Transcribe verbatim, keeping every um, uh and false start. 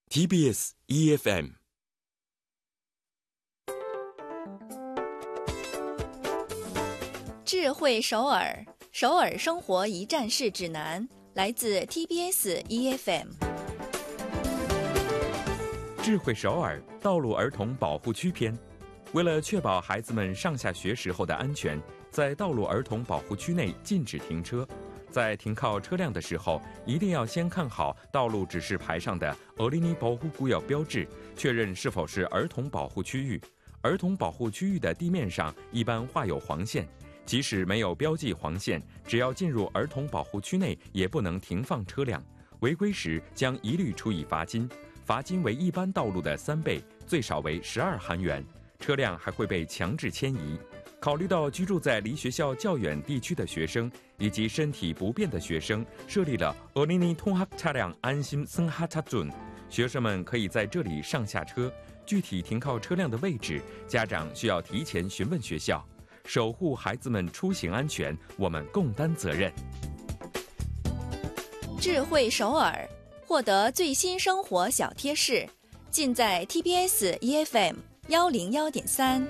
T B S E F M。 智慧首尔，首尔生活一站式指南，来自 T B S E F M。 智慧首尔道路儿童保护区篇。为了确保孩子们上下学时候的安全，在道路儿童保护区内禁止停车。在停靠车辆的时候，一定要先看好道路指示牌上的어린이保护구역标志，确认是否是儿童保护区域。儿童保护区域的地面上一般画有黄线，即使没有标记黄线，只要进入儿童保护区内，也不能停放车辆。违规时将一律处以罚金，罚金为一般道路的三倍，最少为十二韩元。车辆还会被强制迁移。考虑到居住在离学校较远地区的学生以及身体不便的学生，设立了어린이通학차량安心승하차 준，学生们可以在这里上下车。具体停靠车辆的位置，家长需要提前询问学校。守护孩子们出行安全，我们共担责任。 智慧首尔，获得最新生活小贴士，尽在 T B S E F M 幺零幺点三。